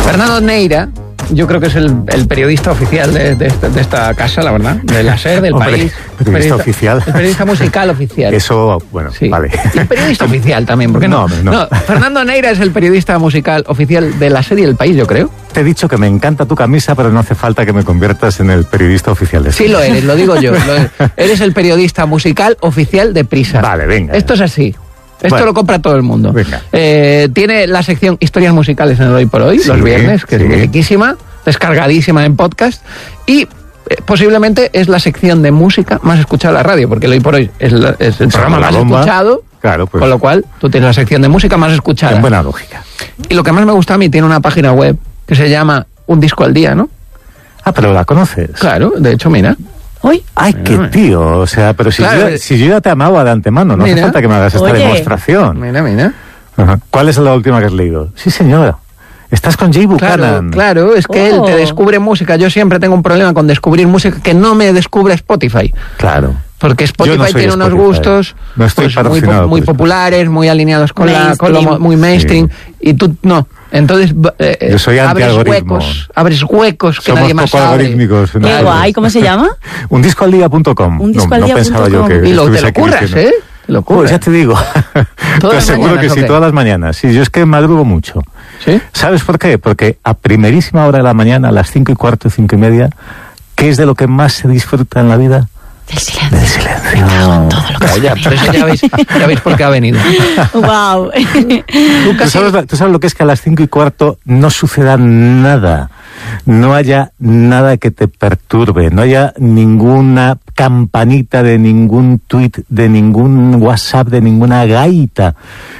Fernando Neira, yo creo que es el periodista oficial de esta casa, la verdad, de la SER, del país. Periodista oficial. El periodista musical oficial. Eso, bueno, sí. Vale. Y el periodista oficial también, ¿por qué no? No, Fernando Neira es el periodista musical oficial de la SER y El País, yo creo. Te he dicho que me encanta tu camisa, pero no hace falta que me conviertas en el periodista oficial de Sí lo eres, lo digo yo. Eres el periodista musical oficial de Prisa. Vale, venga. Esto es así. Esto lo compra todo el mundo. Venga. Tiene la sección Historias Musicales en el Hoy por Hoy, los viernes, que es riquísima, descargadísima en podcast, y posiblemente es la sección de música más escuchada de la radio, porque el Hoy por Hoy es el programa más escuchado, claro, pues, con lo cual tú tienes la sección de música más escuchada. En buena lógica. Y lo que más me gusta a mí, tiene una página web que se llama Un Disco al Día, ¿no? Ah, pero la conoces. Claro, de hecho, mira. Uy. Ay, qué tío, o sea, pero si, claro, si yo ya te amaba de antemano, no hace falta que me hagas esta demostración. Mira. Ajá. ¿Cuál es la última que has leído? Sí, señora. Estás con Jay Buchanan. Claro, es que él te descubre música. Yo siempre tengo un problema con descubrir música que no me descubre Spotify. Claro. Porque Spotify tiene unos gustos muy populares, muy alineados con lo muy mainstream, y tú no. Entonces yo soy abres huecos que nadie más abre. Qué guay, ¿cómo se llama? Undiscoaldía.com. Undiscoaldía.com. No pensaba yo que y te lo curras, ¿eh? Pues ya te digo. Te aseguro que sí, todas las mañanas. Sí, yo es que madrugo mucho. ¿Sí? ¿Sabes por qué? Porque a primerísima hora de la mañana, a las 5:15, 5:30, ¿qué es de lo que más se disfruta en la vida? Del silencio. Del silencio. Todo lo que pero eso ya veis por qué ha venido. Wow. ¿Tú sabes lo que es que a las 5:15 no suceda nada? No haya nada que te perturbe, no haya ninguna campanita de ningún tuit, de ningún WhatsApp, de ninguna gaita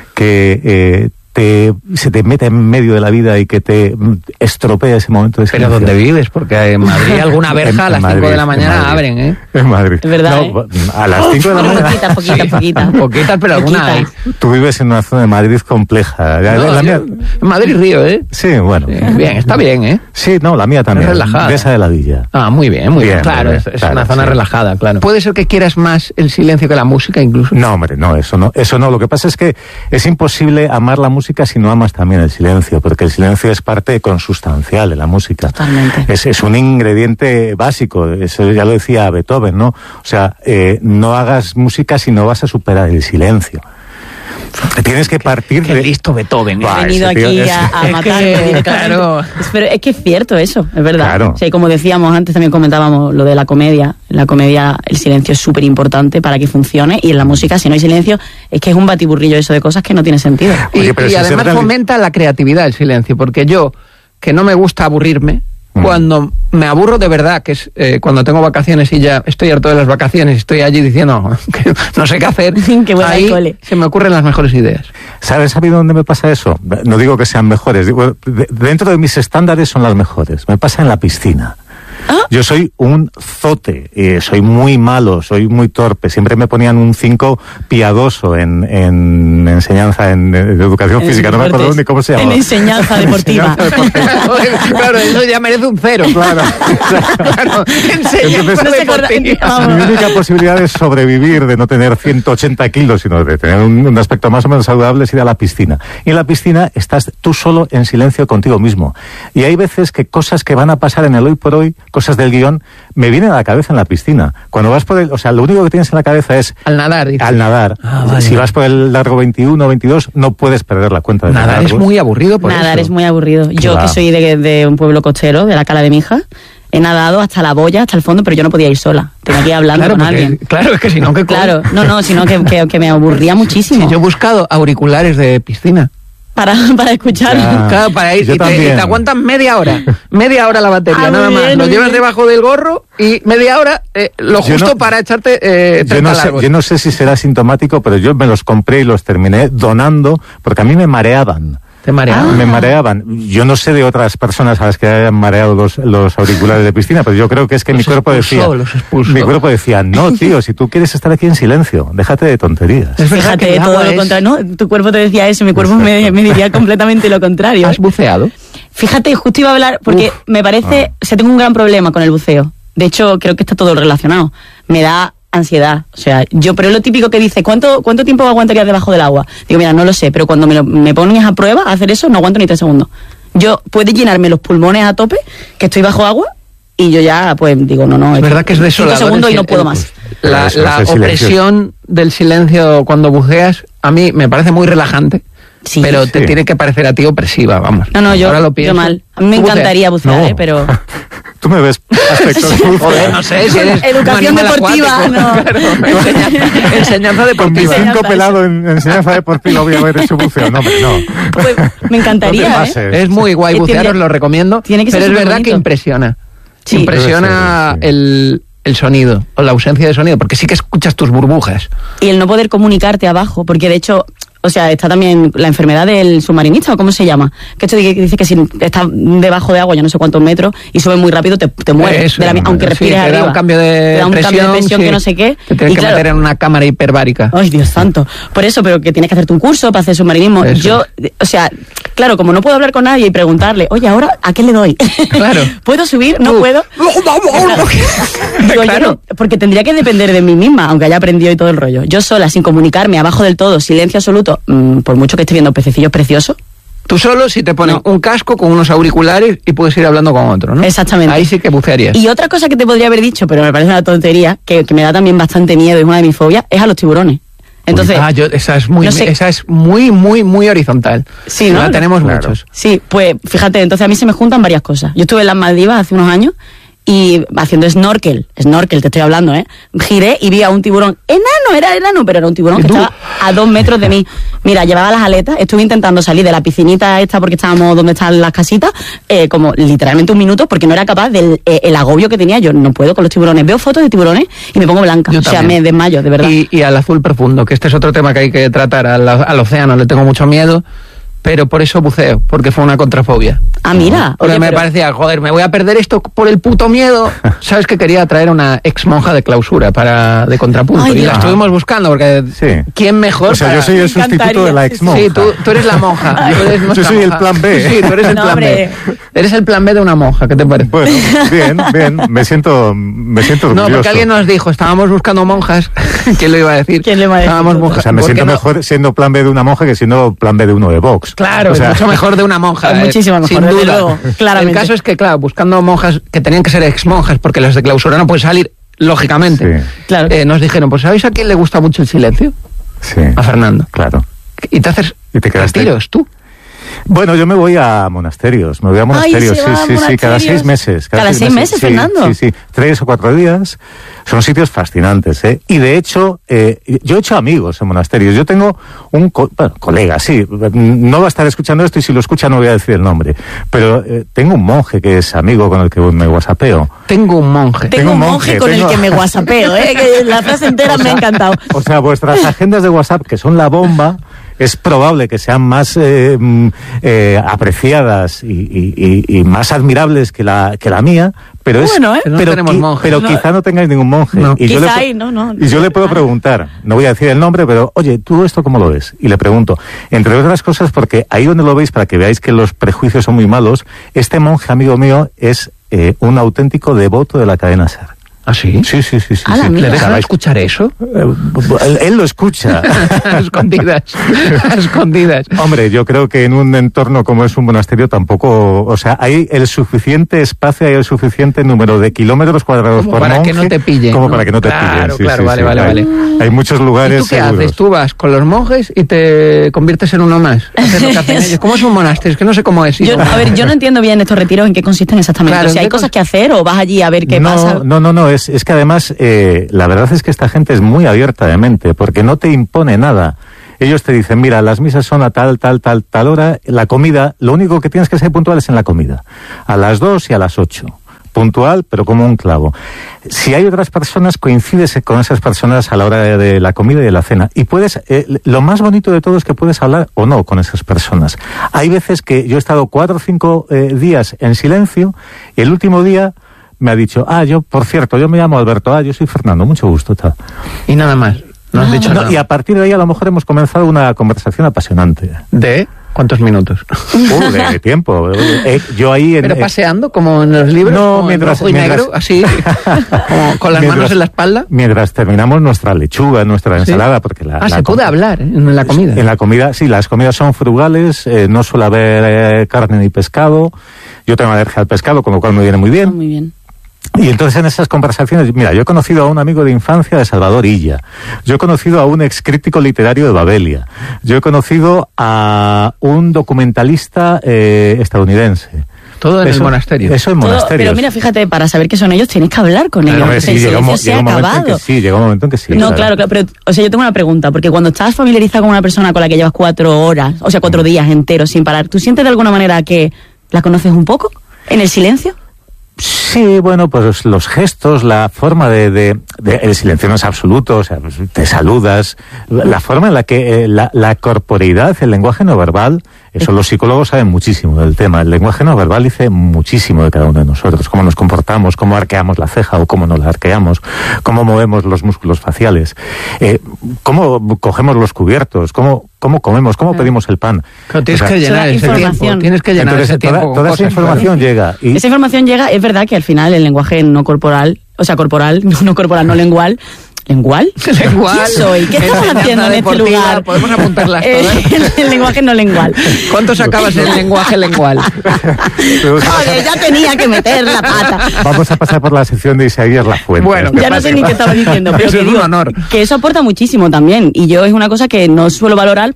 que se te meta en medio de la vida y que te estropea ese momento de silencio. ¿Pero dónde vives? Porque en Madrid alguna verja a las 5 de la mañana abren, ¿eh? En Madrid. Es verdad, no, a las 5 de la mañana. Poquita. Poquitas, pero alguna hay. Tú vives en una zona de Madrid compleja. No, mía... Madrid Río, ¿eh? Sí, bueno. Sí, bien, está bien, ¿eh? Sí, no, la mía también. Es relajada. De esa de la villa. Ah, muy bien. Claro, es una zona relajada, claro. ¿Puede ser que quieras más el silencio que la música incluso? No, hombre, no, eso no. Lo que pasa es que es imposible amar la música si no amas también el silencio, porque el silencio es parte consustancial de la música. Totalmente. Es un ingrediente básico, eso ya lo decía Beethoven, ¿no? O sea, no hagas música si no vas a superar el silencio. Tienes que partir de... Qué listo Beethoven. He venido aquí a matarme. Claro. Pero es que es cierto eso, es verdad. Claro. O sea, como decíamos antes, también comentábamos lo de la comedia. En la comedia el silencio es súper importante para que funcione, y en la música, si no hay silencio, es que es un batiburrillo eso de cosas que no tiene sentido. Y además fomenta la creatividad el silencio, porque yo, que no me gusta aburrirme, cuando me aburro de verdad, que es cuando tengo vacaciones y ya estoy harto de las vacaciones y estoy allí diciendo que no sé qué hacer, ahí se me ocurren las mejores ideas. ¿Sabes a mí dónde me pasa eso? No digo que sean mejores, digo, dentro de mis estándares son las mejores. Me pasa en la piscina. Yo soy un zote, soy muy malo, soy muy torpe. Siempre me ponían un 5 piadoso en enseñanza, en educación física. No me acuerdo ni cómo se llama. En enseñanza deportiva. Claro, eso ya merece un 0. Claro. Enseñanza deportiva. Mi única posibilidad es sobrevivir, de no tener 180 kilos, sino de tener un aspecto más o menos saludable, es ir a la piscina. Y en la piscina estás tú solo en silencio contigo mismo. Y hay veces que cosas que van a pasar en el hoy por hoy, cosas del guión, me vienen a la cabeza en la piscina. Cuando vas por o sea, lo único que tienes en la cabeza es... Al nadar, dices. Al nadar. Vale. Si vas por el largo 21 o 22, no puedes perder la cuenta de nadar. Es muy aburrido por nadar eso. Es muy aburrido. Yo, que soy de un pueblo costero, de la Cala de Mija, he nadado hasta la boya, hasta el fondo, pero yo no podía ir sola. Tenía que ir hablando con alguien. Claro, es que si no, que claro, sino que me aburría muchísimo. Sí, yo he buscado auriculares de piscina. Para escuchar. Claro, para ir. Y te aguantan media hora la batería, nada más. Lo llevas debajo del gorro y media hora, lo justo para echarte yo no sé si será sintomático, pero yo me los compré y los terminé donando porque a mí me mareaban. ¿Te mareaban? Me mareaban. Yo no sé de otras personas a las que hayan mareado los auriculares de piscina, pero yo creo que es que mi cuerpo decía, no, tío, si tú quieres estar aquí en silencio, déjate de tonterías. Fíjate, todo lo contrario, ¿no? Tu cuerpo te decía eso, mi cuerpo me diría completamente lo contrario. ¿Has buceado? Fíjate, justo iba a hablar, porque me parece, o sea, tengo un gran problema con el buceo. De hecho, creo que está todo relacionado. Me da ansiedad, o sea, pero es lo típico que dice, ¿cuánto tiempo aguantarías debajo del agua? Digo, mira, no lo sé, pero cuando me pones a prueba a hacer eso, no aguanto ni 3 segundos. Yo puedo llenarme los pulmones a tope, que estoy bajo agua, y yo ya, pues, digo, no. Es verdad que es desolador. 5 segundos y no puedo más. La opresión del silencio cuando buceas, a mí me parece muy relajante. Sí, pero te tiene que parecer a ti opresiva, vamos. No, yo mal. A mí me encantaría bucear, pero... Tú me ves aspectos. Joder, no sé, si eres educación deportiva, no. Claro, enseñanza deportiva. Con mi 5 pelado en enseñanza deportiva voy a haber hecho buceo. No. Pues me encantaría, Es muy guay bucear, os lo recomiendo. Pero es verdad bonito. Que impresiona. Sí. Impresiona el sonido, o la ausencia de sonido, porque sí que escuchas tus burbujas. Y el no poder comunicarte abajo, porque de hecho... O sea, está también la enfermedad del submarinista, ¿o cómo se llama? Que esto dice que si estás debajo de agua, yo no sé cuántos metros, y sube muy rápido, te mueres. Aunque respires arriba. Te da un cambio de presión, que no sé qué. Te tienes que meter en una cámara hiperbárica. Ay, Dios santo. Por eso, pero que tienes que hacerte un curso para hacer submarinismo. Eso. Yo, o sea, claro, como no puedo hablar con nadie y preguntarle, oye, ahora, ¿a qué le doy? Claro. ¿Puedo subir? ¿No puedo? Digo, claro. Yo no, porque tendría que depender de mí misma, aunque haya aprendido y todo el rollo. Yo sola, sin comunicarme, abajo del todo, silencio absoluto, por mucho que esté viendo pececillos preciosos. Tú solo si te pones un casco con unos auriculares y puedes ir hablando con otro, ¿no? Exactamente. Ahí sí que bucearías. Y otra cosa que te podría haber dicho, pero me parece una tontería, que me da también bastante miedo, es una de mis fobias, es a los tiburones. Entonces, esa es muy horizontal. Sí, ¿no? La tenemos muchos. Sí, pues fíjate, entonces a mí se me juntan varias cosas. Yo estuve en las Maldivas hace unos años y haciendo snorkel te estoy hablando, giré y vi a un tiburón enano, pero era un tiburón que estaba a 2 metros de mí. Mira, llevaba las aletas, estuve intentando salir de la piscinita esta porque estábamos donde están las casitas, como literalmente 1 minuto, porque no era capaz del el agobio que tenía. Yo no puedo con los tiburones, veo fotos de tiburones y me pongo blanca, o sea, me desmayo, de verdad. Y al azul profundo, que este es otro tema que hay que tratar, al océano le tengo mucho miedo. Pero por eso buceo, porque fue una contrafobia. Ah, mira. Porque me parecía, joder, me voy a perder esto por el puto miedo. ¿Sabes que quería traer una ex monja de clausura de contrapunto? Ay, y la estuvimos buscando, porque ¿quién mejor? O sea, yo soy el sustituto de la ex monja. Sí, tú eres la monja. Yo soy el plan B. Sí, tú eres el plan B. Eres el plan B de una monja, ¿qué te parece? Bueno, bien, me siento orgulloso. No, porque alguien nos dijo, estábamos buscando monjas. ¿Quién lo iba a decir? ¿Quién le iba a decir? Estábamos monjas. O sea, me siento mejor siendo plan B de una monja que siendo plan B de uno de Vox. Claro, es mucho mejor de una monja. Muchísimo mejor, sin duda. Luego, claramente. El caso es que, claro, buscando monjas que tenían que ser ex monjas, porque las de clausura no pueden salir, lógicamente. Sí. Claro. Nos dijeron, pues ¿sabéis a quién le gusta mucho el silencio? Sí. A Fernando. Claro. Y te haces tiros tú. Bueno, yo me voy a monasterios. Sí, cada 6 meses. ¿Cada 6 meses, Fernando? Sí, 3 o 4 días. Son sitios fascinantes, ¿eh? Y de hecho, yo he hecho amigos en monasterios. Yo tengo un colega, sí, no va a estar escuchando esto y si lo escucha no voy a decir el nombre, pero tengo un monje que es amigo con el que me whatsappeo. Tengo un monje con el que me whatsappeo, que la frase entera me ha encantado. O sea, vuestras agendas de WhatsApp, que son la bomba, es probable que sean más apreciadas y más admirables que la mía, pero quizá no tengáis ningún monje. No. Y yo le puedo preguntar, no voy a decir el nombre, pero oye, ¿tú esto cómo lo ves? Y le pregunto, entre otras cosas, porque ahí donde lo veis, para que veáis que los prejuicios son muy malos, este monje amigo mío es un auténtico devoto de la cadena SER. ¿Ah, sí? Sí. ¿Le dejan escuchar eso? Él lo escucha. A escondidas. Hombre, yo creo que en un entorno como es un monasterio tampoco... O sea, hay el suficiente espacio, hay el suficiente número de kilómetros cuadrados por monje... Para que no te pillen. Como para que no te pillen. Claro, vale. Hay muchos lugares ¿Y tú qué seguros. haces? Tú vas con los monjes y te conviertes en uno más. Haces lo que hacen ellos. ¿Cómo es un monasterio? Es que no sé cómo es. Yo no entiendo bien estos retiros en qué consisten exactamente. Claro, o sea, ¿hay cosas que hacer o vas allí a ver qué pasa? No. Es que además la verdad es que esta gente es muy abierta de mente porque no te impone nada. Ellos te dicen, mira, las misas son a tal hora, la comida, lo único que tienes que ser puntual es en la comida, a las 2 y a las 8. Puntual, pero como un clavo. Si hay otras personas, coincides con esas personas a la hora de la comida y de la cena. Y puedes, lo más bonito de todo es que puedes hablar o no con esas personas. Hay veces que yo he estado 4 o 5 días en silencio y el último día me ha dicho, por cierto, yo me llamo Alberto, yo soy Fernando, mucho gusto, tal. Y nada más, no has dicho nada. Y a partir de ahí a lo mejor hemos comenzado una conversación apasionante. ¿De? ¿Cuántos minutos? De tiempo. Yo ahí... ¿Pero paseando, como en los libros? No, mientras... negro, así, como con las manos en la espalda. Mientras terminamos nuestra lechuga, nuestra ensalada, ¿sí? Porque se puede hablar en la comida. En la comida, sí, las comidas son frugales, no suele haber carne ni pescado. Yo tengo alergia al pescado, con lo cual me viene muy bien. Muy bien. Y entonces en esas conversaciones, mira, yo he conocido a un amigo de infancia de Salvador Illa, yo he conocido a un ex crítico literario de Babelia, yo he conocido a un documentalista estadounidense. Todo en el monasterio. Eso en monasterio. Pero mira, fíjate, para saber qué son ellos tienes que hablar con ellos. Sí, llega un momento en que sí. No, claro, pero, o sea, yo tengo una pregunta, porque cuando estás familiarizado con una persona con la que llevas 4 horas, o sea, 4 días enteros sin parar, ¿tú sientes de alguna manera que la conoces un poco en el silencio? Sí, bueno, pues los gestos, la forma el silencio no es absoluto, o sea, te saludas, la forma en la que la corporeidad, el lenguaje no verbal, eso los psicólogos saben muchísimo del tema. El lenguaje no verbal dice muchísimo de cada uno de nosotros, cómo nos comportamos, cómo arqueamos la ceja o cómo no la arqueamos, cómo movemos los músculos faciales, cómo cogemos los cubiertos, cómo comemos, cómo pedimos el pan. Pero tienes que llenar ese tiempo. Tienes que llenar ese tiempo. Toda esa información llega. Y esa información llega, es verdad que al final el lenguaje no corporal, o sea, corporal, no corporal, no lengual. ¿Lengual? ¿Lengual? ¿Quién soy? ¿Qué estamos haciendo en este lugar? Podemos apuntarlas todas. El lenguaje no lengual. ¿Cuánto sacabas en el lenguaje lengual? Joder, ya tenía que meter la pata. Vamos a pasar por la sección de Isaías Lafuente. Bueno, ya no sé ni qué estaba diciendo, pero es un honor. Que eso aporta muchísimo también. Y yo es una cosa que no suelo valorar,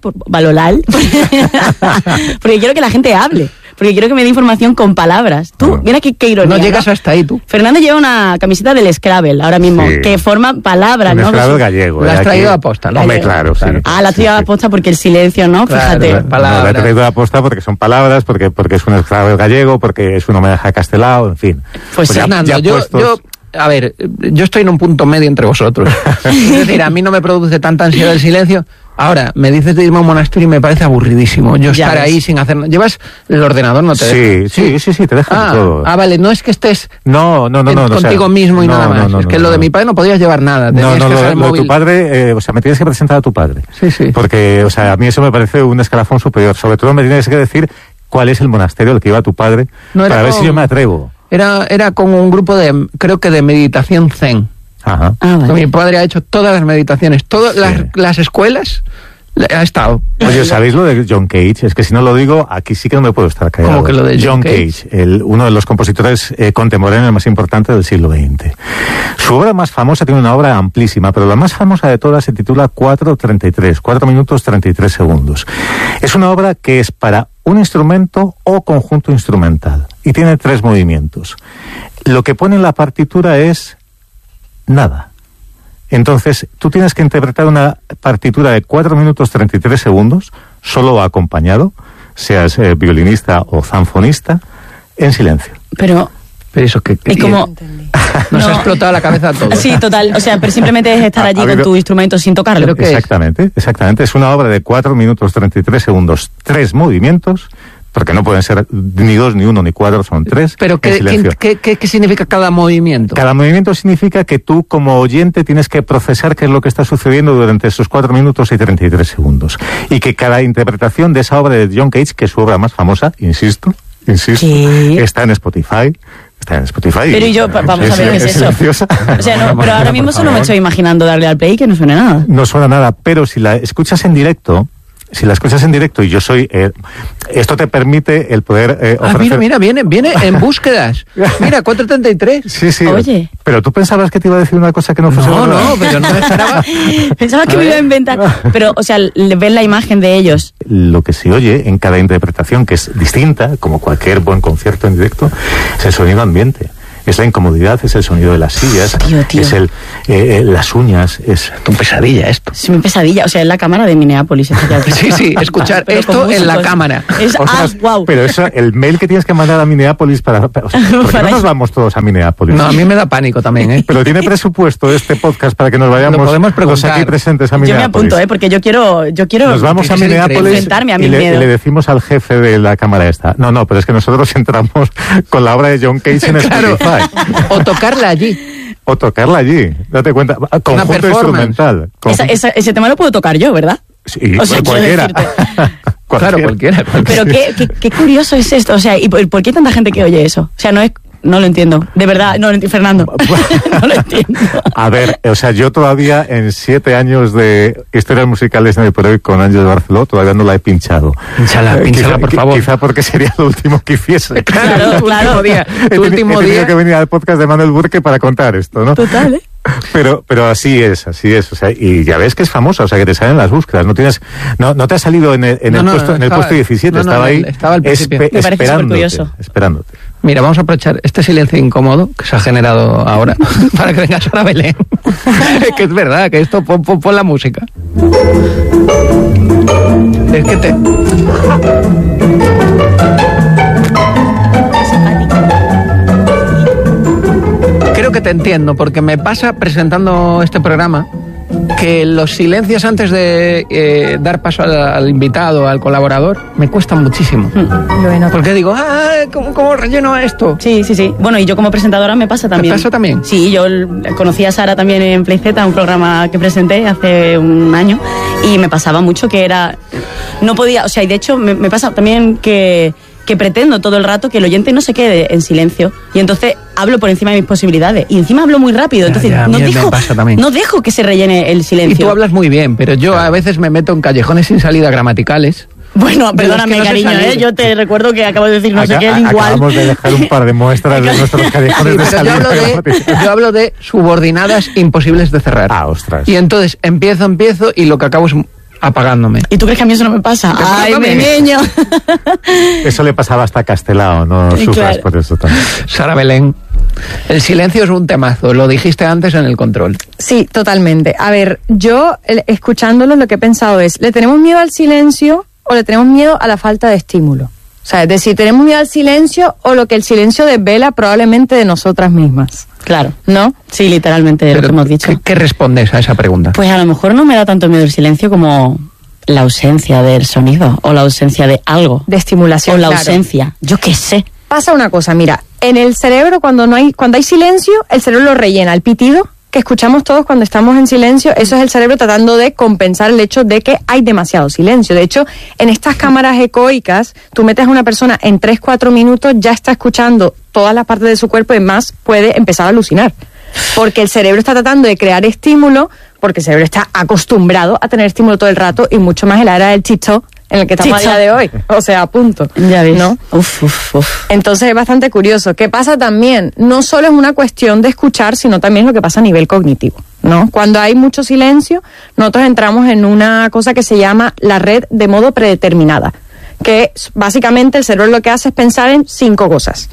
porque quiero que la gente hable. Porque quiero que me dé información con palabras. Tú, mira qué ironía. No llegas hasta ahí, tú. Fernando lleva una camiseta del Scrabble ahora mismo, que forma palabras, ¿no? Scrabble gallego. La has traído a posta, ¿no? Hombre, claro, sí. La has traído a posta porque el silencio, ¿no? Claro, fíjate. La he traído a posta porque son palabras, porque es un Scrabble gallego, porque es un homenaje a Castelao, en fin. Pues Fernando, yo a ver, yo estoy en un punto medio entre vosotros. Es decir, a mí no me produce tanta ansiedad el silencio. Ahora, me dices de irme a un monasterio y me parece aburridísimo. Yo estar ahí sin hacer nada. ¿Llevas el ordenador? ¿No te deja? Sí, te deja todo. Vale, no es que estés contigo mismo y nada más. Es que lo de mi padre no podías llevar nada. Lo de tu padre, me tienes que presentar a tu padre. Sí. Porque, a mí eso me parece un escalafón superior. Sobre todo me tienes que decir cuál es el monasterio al que iba tu padre, para ver si yo me atrevo. Era con un grupo creo que de meditación zen. Ajá. Vale. Mi padre ha hecho todas las meditaciones, todas las escuelas ha estado. Oye, ¿sabéis lo de John Cage? Es que si no lo digo, aquí sí que no me puedo estar callado. ¿Cómo que lo de John Cage? Uno de los compositores contemporáneos más importantes del siglo XX. Su obra más famosa tiene una obra amplísima, pero la más famosa de todas se titula 4:33, 4 minutos 33 segundos. Es una obra que es para un instrumento o conjunto instrumental y tiene 3 movimientos. Lo que pone en la partitura es nada. Entonces, tú tienes que interpretar una partitura de 4 minutos 33 segundos, solo acompañado, seas violinista o zanfonista, en silencio. Pero eso que es como... Nos ha explotado la cabeza a todos. Sí, total. O sea, pero simplemente es estar allí con tu instrumento sin tocarlo. Exactamente. Es una obra de 4 minutos 33 segundos, 3 movimientos, porque no pueden ser ni 2, ni 1, ni 4, son 3. ¿Pero qué significa cada movimiento? Cada movimiento significa que tú, como oyente, tienes que procesar qué es lo que está sucediendo durante esos 4 minutos y 33 segundos. Y que cada interpretación de esa obra de John Cage, que es su obra más famosa, insisto, ¿qué? está en Spotify. Pero yo, vamos a ver qué es eso. O sea, no, pero ahora mismo solo me estoy imaginando darle al play y que no suene nada. No suena nada, pero si la escuchas en directo, y yo soy... esto te permite el poder ofrecer... Mira, viene en búsquedas. Mira, 4:33. Sí. Oye. Pero tú pensabas que te iba a decir una cosa que no fuese verdad. No, pero no me esperaba. Pensaba que me iba a inventar. Pero, o sea, ven la imagen de ellos. Lo que se oye en cada interpretación, que es distinta, como cualquier buen concierto en directo, es el sonido ambiente. Es la incomodidad, es el sonido de las sillas, tío. es las uñas, es tu pesadilla esto. Es mi pesadilla, o sea, es la cámara de Minneapolis. Sí, escuchar esto en la cámara. Wow. Pero eso, el mail que tienes que mandar a Minneapolis ¿por qué no nos vamos todos a Minneapolis? No, a mí me da pánico también, ¿eh? Pero tiene presupuesto este podcast para que nos vayamos lo podemos preguntar. los aquí presentes a Minneapolis. Yo me apunto, porque yo quiero nos vamos a Minneapolis enfrentarme a mi miedo. Y le decimos al jefe de la cámara esta. No, pero es que nosotros entramos con la obra de John Cage en Spotify. O tocarla allí. Date cuenta. Conjunto instrumental. Ese tema lo puedo tocar yo, ¿verdad? Sí, o sea, cualquiera. Cualquiera. Pero qué curioso es esto, o sea, ¿y por qué tanta gente que oye eso? O sea, no lo entiendo, de verdad, no lo entiendo, Fernando. No lo entiendo. A ver, o sea, yo todavía en 7 años de historias musicales de por hoy con Ángel Barceló todavía no la he pinchado. Pínchala, por favor. Quizá porque sería lo último que hiciese. Claro. Tu último día. He tenido que venir al podcast de Manuel Burke para contar esto, ¿no? Total, Pero así es, o sea, y ya ves que es famosa, o sea, que te salen las búsquedas, no te ha salido en el puesto 17, estaba ahí estaba al principio. Me parece esperándote. Mira, vamos a aprovechar este silencio incómodo que se ha generado ahora para que venga Sara Belén. Que es verdad, que esto, pon la música. Es que te... Creo que te entiendo, porque me pasa presentando este programa que los silencios antes de dar paso al invitado, al colaborador, me cuestan muchísimo. Porque digo, ¿cómo relleno esto? Sí. Bueno, y yo como presentadora me pasa también. ¿Te pasa también? Sí, yo conocí a Sara también en Playz, un programa que presenté hace un año, y me pasaba mucho que no podía, o sea, y de hecho me pasa también que pretendo todo el rato que el oyente no se quede en silencio, y entonces hablo por encima de mis posibilidades y encima hablo muy rápido, entonces no dejo que se rellene el silencio. Y tú hablas muy bien, pero yo a veces me meto en callejones sin salida gramaticales. Bueno, perdóname, cariño, yo te recuerdo que acabo de decir sé qué, igual. Acabamos de dejar un par de muestras de nuestros callejones de salida. Yo hablo de subordinadas imposibles de cerrar. Ostras. Y entonces empiezo y lo que acabo es apagándome. ¿Y tú crees que a mí eso no me pasa? ¡Ay, mi niño! Eso le pasaba hasta a Castelao, no sufras por eso también. Sara Belén, el silencio es un temazo, lo dijiste antes en el control. Sí, totalmente. A ver, yo escuchándolo lo que he pensado es, ¿le tenemos miedo al silencio o le tenemos miedo a la falta de estímulo? O sea, es decir, ¿tenemos miedo al silencio o lo que el silencio desvela probablemente de nosotras mismas? Claro. ¿No? Sí, literalmente lo que hemos dicho. ¿Qué respondes a esa pregunta? Pues a lo mejor no me da tanto miedo el silencio como la ausencia del sonido o la ausencia de algo. De estimulación, o la ausencia, yo qué sé. Pasa una cosa, mira, en el cerebro cuando hay silencio, el cerebro lo rellena, el pitido que escuchamos todos cuando estamos en silencio, eso es el cerebro tratando de compensar el hecho de que hay demasiado silencio. De hecho, en estas cámaras ecoicas, tú metes a una persona en 3-4 minutos, ya está escuchando todas las partes de su cuerpo y más puede empezar a alucinar. Porque el cerebro está tratando de crear estímulo, porque el cerebro está acostumbrado a tener estímulo todo el rato y mucho más en la era del TikTok, en el que estamos a día de hoy. O sea, punto. Ya ves. ¿No? Uf. Entonces es bastante curioso. ¿Qué pasa también? No solo es una cuestión de escuchar, sino también lo que pasa a nivel cognitivo, ¿no? Cuando hay mucho silencio, nosotros entramos en una cosa que se llama la red de modo predeterminada, que básicamente el cerebro lo que hace es pensar en 5 cosas.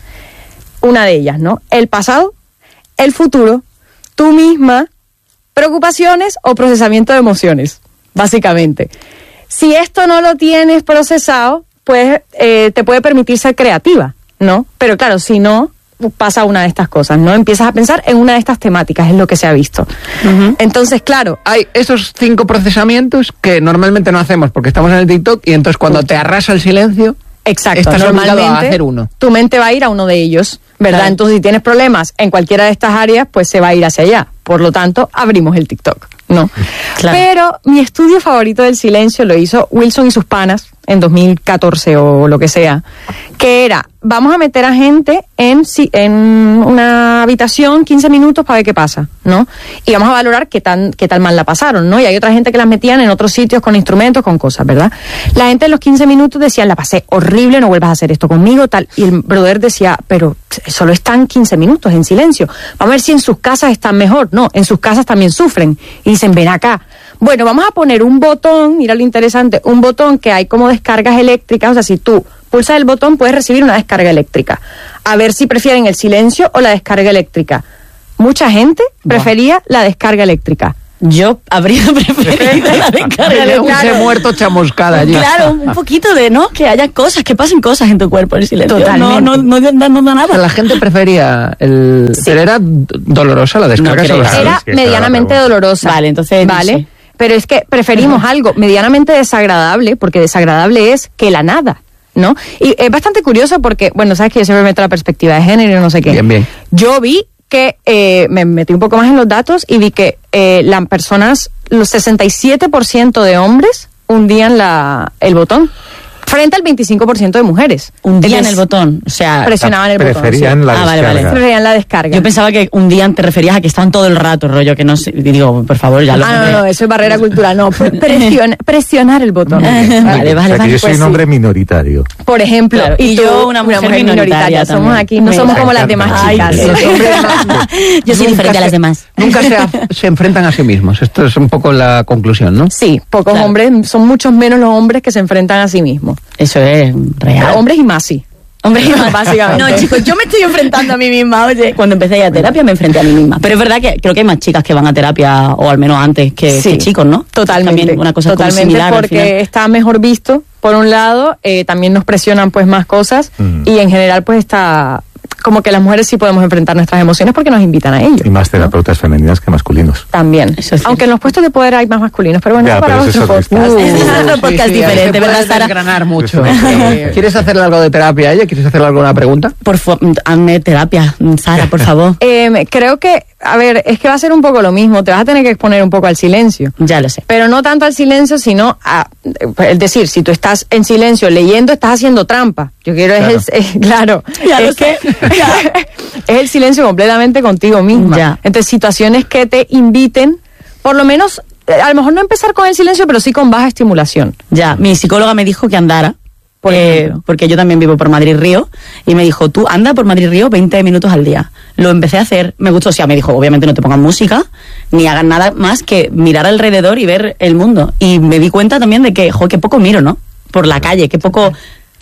Una de ellas, ¿no? El pasado, el futuro, tú misma, preocupaciones o procesamiento de emociones, básicamente. Si esto no lo tienes procesado, pues te puede permitir ser creativa, ¿no? Pero claro, si no, pasa una de estas cosas, ¿no? Empiezas a pensar en una de estas temáticas, es lo que se ha visto. Uh-huh. Entonces, claro, hay esos 5 procesamientos que normalmente no hacemos porque estamos en el TikTok y entonces cuando te arrasa el silencio, estás obligado a hacer uno. Tu mente va a ir a uno de ellos, ¿verdad? Claro. Entonces, si tienes problemas en cualquiera de estas áreas, pues se va a ir hacia allá. Por lo tanto, abrimos el TikTok, ¿no? Claro. Pero mi estudio favorito del silencio lo hizo Wilson y sus panas en 2014 o lo que sea, que era, vamos a meter a gente en una habitación 15 minutos para ver qué pasa, ¿no? Y vamos a valorar qué tal mal la pasaron, ¿no? Y hay otra gente que las metían en otros sitios con instrumentos, con cosas, ¿verdad? La gente en los 15 minutos decía, la pasé horrible, no vuelvas a hacer esto conmigo, tal. Y el brother decía, pero solo están 15 minutos en silencio. Vamos a ver si en sus casas están mejor. No, en sus casas también sufren. Y dicen, ven acá. Bueno, vamos a poner un botón, mira lo interesante, un botón que hay como descargas eléctricas, o sea, si tú pulsas el botón puedes recibir una descarga eléctrica. A ver si prefieren el silencio o la descarga eléctrica. Mucha gente prefería la descarga eléctrica. Yo habría preferido la descarga eléctrica. Se muerto chamuscada allí. Claro, un poquito de, ¿no? Que haya cosas, que pasen cosas en tu cuerpo en silencio. Totalmente. No da nada. La gente prefería Sí. Pero era dolorosa la descarga. No, era medianamente dolorosa. Vale, entonces... Vale. No sé. Pero es que preferimos algo medianamente desagradable, porque desagradable es que la nada, ¿no? Y es bastante curioso porque, bueno, sabes que yo siempre meto la perspectiva de género y no sé qué. Bien. Yo vi que, me metí un poco más en los datos y vi que las personas, los 67% de hombres hundían el botón frente al 25% de mujeres. Hundían el botón, o sea... Presionaban el botón. Preferían la descarga. Preferían la descarga. Yo pensaba que hundían te referías a que estaban todo el rato, rollo, que no sé... Digo, por favor, ya lo... No, eso es barrera cultural, no. Presionar el botón. Vale. O sea, que yo soy pues un hombre minoritario. Por ejemplo, Claro, y tú, yo una mujer minoritaria Somos también. aquí, no somos como las demás chicas. Los hombres Yo soy diferente a las demás. Nunca se enfrentan a sí mismos. Esto es un poco la conclusión, ¿no? Sí, pocos Claro. hombres, son muchos menos los hombres que se enfrentan a sí mismos. Eso es real. Hombres y más sí. Hombre, Básicamente. No, chicos, yo me estoy enfrentando a mí misma, oye. Cuando empecé a ir a terapia me enfrenté a mí misma. Pero es verdad que creo que hay más chicas que van a terapia, o al menos antes, que chicos, ¿no? Totalmente. También una cosa como totalmente, similar al porque final. está mejor visto, por un lado, también nos presionan pues más cosas y en general pues está... Como que las mujeres sí podemos enfrentar nuestras emociones porque nos invitan a ello. Y más terapeutas femeninas que masculinos. También. Eso es Aunque en los puestos de poder hay más masculinos, pero bueno, Ya, para pero eso otro es otro podcast. Es otro podcast diferente, te ¿verdad, puedes Sara? desgranar mucho. Sí. ¿Quieres hacerle algo de terapia a ella? ¿Quieres hacerle alguna pregunta? Hazme terapia, Sara, por favor. Creo que, a ver, es que va a ser un poco lo mismo. Te vas a tener que exponer un poco al silencio. Ya lo sé. Pero no tanto al silencio, sino a... Es decir, si tú estás en silencio leyendo, estás haciendo trampa. Yo quiero claro. Ya lo es que sé. es el silencio completamente contigo misma. Ya. Entonces, situaciones que te inviten, por lo menos, a lo mejor no empezar con el silencio, pero sí con baja estimulación. Ya, mi psicóloga me dijo que andara. Por ejemplo. Porque yo también vivo por Madrid-Río y me dijo, tú anda por Madrid-Río 20 minutos al día. Lo empecé a hacer, me gustó, o sea, me dijo, obviamente no te pongan música ni hagan nada más que mirar alrededor y ver el mundo. Y me di cuenta también de que, qué poco miro, ¿no? Por la calle, qué poco,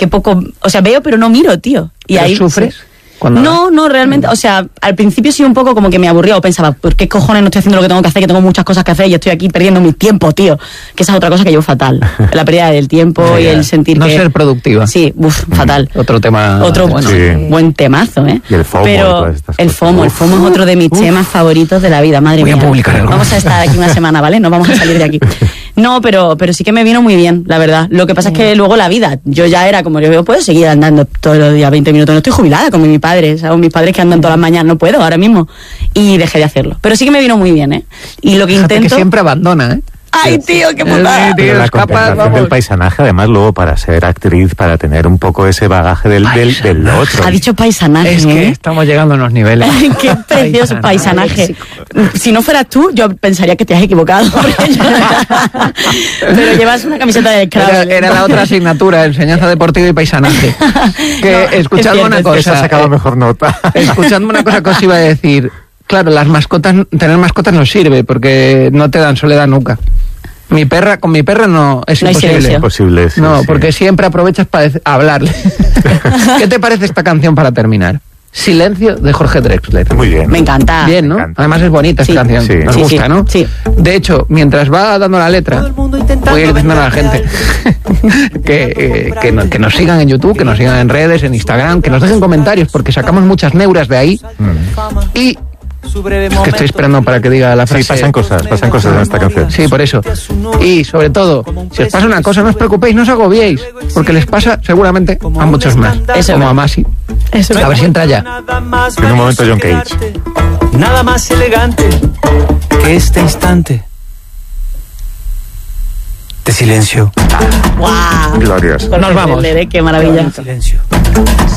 o sea, veo pero no miro, tío. Y ¿Pero ahí sufres? sí. Cuando No, realmente, o sea, al principio sí un poco como que me aburría o pensaba, ¿por qué cojones no estoy haciendo lo que tengo que hacer? Que tengo muchas cosas que hacer y estoy aquí perdiendo mi tiempo, tío. Que esa es otra cosa que llevo fatal. La pérdida del tiempo y el sentir no que... ser productiva. Sí, fatal. Otro tema. Otro bueno. Sí. buen temazo, ¿eh? Y el FOMO y Pero todas estas el cosas. FOMO es otro de mis temas favoritos de la vida, madre Voy a mía. publicar algo. Vamos a estar aquí una semana, ¿vale? No vamos a salir de aquí. No, pero sí que me vino muy bien, la verdad. Lo que pasa es que luego la vida, yo ya era como, yo puedo seguir andando todos los días 20 minutos. No estoy jubilada como mi padre, ¿sabes? Mis padres que andan todas las mañanas, no puedo ahora mismo. Y dejé de hacerlo. Pero sí que me vino muy bien, ¿eh? Y lo que Fíjate intento... que siempre abandona, ¿eh? ¡Ay, tío, qué putada! Pero la escapas, compensación vamos. del paisanaje, además, luego para ser actriz, para tener un poco ese bagaje del otro. Ha dicho paisanaje, Es que ¿eh? estamos llegando a unos niveles. Qué precioso paisanaje. Si no fueras tú, yo pensaría que te has equivocado. Pero llevas una camiseta de Scrabble. Era la otra asignatura, enseñanza deportiva y paisanaje. Que escuchadme una Esa cosa. sacaba mejor nota. Escuchadme una cosa que os iba a decir. Claro, tener mascotas no sirve porque no te dan soledad nunca. Con mi perra no es No hay imposible. silencio. Imposible, sí, No, sí. porque siempre aprovechas para hablarle. ¿Qué te parece esta canción para terminar? Silencio de Jorge Drexler. Muy bien. Me encanta. Bien, ¿no? Me encanta. Además es bonita Sí. esta canción. Sí. Nos Sí, gusta, sí. ¿no? Sí. De hecho, mientras va dando la letra, voy a ir diciendo a la gente que nos sigan en YouTube, que nos sigan en redes, en Instagram, que nos dejen comentarios, porque sacamos muchas neuras de ahí. Y es que estoy esperando para que diga la frase. Sí, pasan cosas en esta canción. Sí, por eso. Y sobre todo, si os pasa una cosa, no os preocupéis, no os agobiéis, porque les pasa seguramente a muchos más. Eso como es. a Masi. A ver si entra ya. En un momento John Cage. Nada más elegante que este instante de silencio. ¡Guau! Glorious. Nos vamos. Qué maravilla. Silencio.